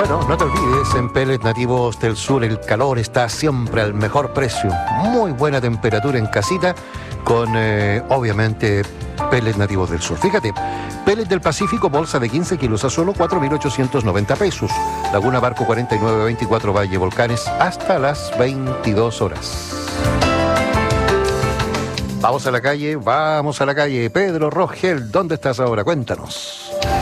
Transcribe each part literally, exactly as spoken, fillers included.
Bueno, no te olvides, en Pellets Nativos del Sur el calor está siempre al mejor precio. Muy buena temperatura en casita con, eh, obviamente, Pellets Nativos del Sur. Fíjate, Pellets del Pacífico, bolsa de quince kilos a solo cuatro mil ochocientos noventa pesos. Laguna Barco cuarenta y nueve veinticuatro Valle Volcanes hasta las veintidós horas. Vamos a la calle, vamos a la calle. Pedro Rogel, ¿dónde estás ahora? Cuéntanos.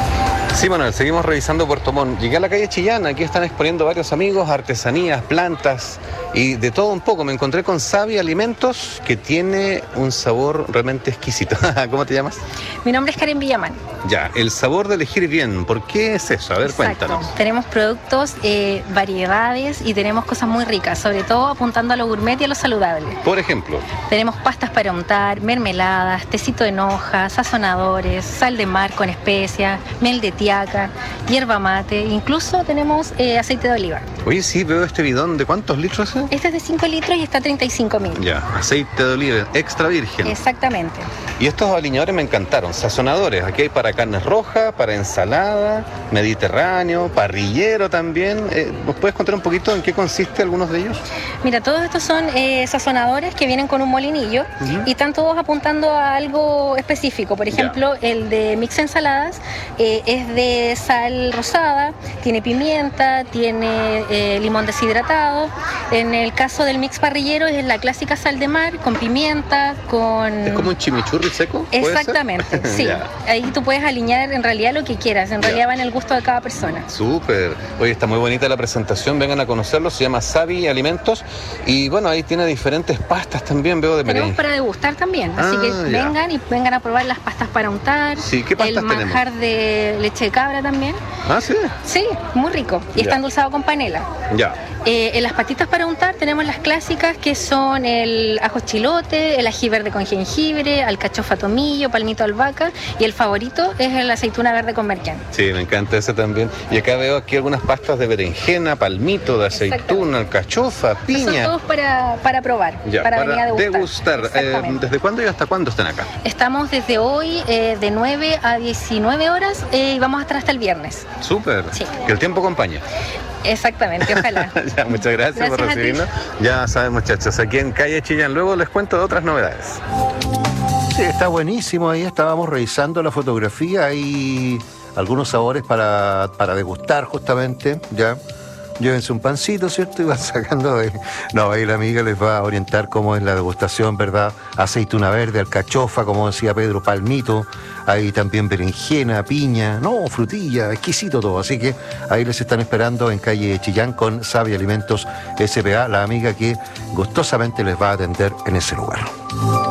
Sí, Manuel, seguimos revisando Puerto Montt. Llegué a la calle Chillán, aquí están exponiendo varios amigos, artesanías, plantas y de todo un poco. Me encontré con Savi Alimentos, que tiene un sabor realmente exquisito. ¿Cómo te llamas? Mi nombre es Karen Villamán. Ya, el sabor de elegir bien, ¿por qué es eso? A ver, Exacto. Cuéntanos. Tenemos productos, eh, variedades y tenemos cosas muy ricas, sobre todo apuntando a lo gourmet y a lo saludable. Por ejemplo, Tenemos pastas para untar, mermeladas, tecito en hoja, sazonadores, sal de mar con especias, miel de tiaca, hierba mate, incluso tenemos eh, aceite de oliva. oye, sí, veo este bidón, ¿de cuántos litros es? Este es de cinco litros y está a treinta y cinco mil. Ya, aceite de oliva, extra virgen. Exactamente. Y estos aliñadores me encantaron, sazonadores. Aquí hay para carnes rojas, para ensalada, mediterráneo, parrillero también. Eh, ¿Nos puedes contar un poquito en qué consiste algunos de ellos? Mira, todos estos son eh, sazonadores que vienen con un molinillo Uh-huh. y están todos apuntando a algo específico. Por ejemplo, Ya. el de mix ensaladas eh, es de sal rosada, tiene pimienta, tiene eh, limón deshidratado. En el caso del mix parrillero es la clásica sal de mar con pimienta, con... ¿Es como un chimichurri seco? ¿Puede ser? Exactamente, sí. Ya. Ahí tú puedes alinear en realidad lo que quieras, en Ya. realidad va en el gusto de cada persona. Súper. Oye, está muy bonita la presentación, vengan a conocerlo, se llama Savi Alimentos y bueno, ahí tiene diferentes pastas también, veo de Tenemos merengue. para degustar también, así Ah, que ya. vengan y vengan a probar las pastas para untar. Sí, ¿qué pastas el manjar de leche de cabra también. Ah, sí, Sí, muy rico. Y Ya. está endulzado con panela. ya. Eh, en las patitas para untar tenemos las clásicas que son el ajo chilote, el ají verde con jengibre, alcachofa tomillo, palmito albahaca y el favorito es el aceituna verde con merquén. Sí, me encanta ese también. Y acá veo aquí algunas pastas de berenjena, palmito, de aceituna, alcachofa, Son piña. todos para, para probar, Ya, para, venir a degustar. degustar. Eh, Exactamente. ¿Desde cuándo y hasta cuándo están acá? Estamos desde hoy eh, de nueve a diecinueve horas eh, y vamos a estar hasta el viernes. Súper. Sí. Que el tiempo acompañe. Exactamente, ojalá. Ya, muchas gracias, Gracias por a ti. recibirnos. Ya saben, muchachos, aquí en Calle Chillán. Luego les cuento de otras novedades. Sí, está buenísimo. Ahí estábamos revisando la fotografía. Hay algunos sabores para, para degustar justamente, ya. Llévense un pancito, ¿cierto? Y van sacando de... No, ahí la amiga les va a orientar cómo es la degustación, ¿verdad? Aceituna verde, alcachofa, como decía Pedro, palmito. Hay también berenjena, piña, no, frutilla, exquisito todo. Así que ahí les están esperando en calle Chillán con Savi Alimentos S P A, la amiga que gustosamente les va a atender en ese lugar.